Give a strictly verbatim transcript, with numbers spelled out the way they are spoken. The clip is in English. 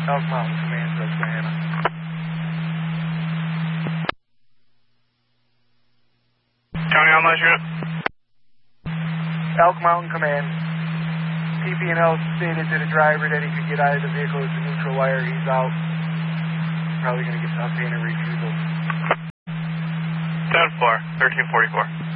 Elk Mountain Command, Susquehanna. County Ambulance Unit. Elk Mountain Command. P P and L stated to the driver that he could get out of the vehicle with the neutral wire. He's out. Probably going to get obtain a refusal. ten four, thirteen forty-four.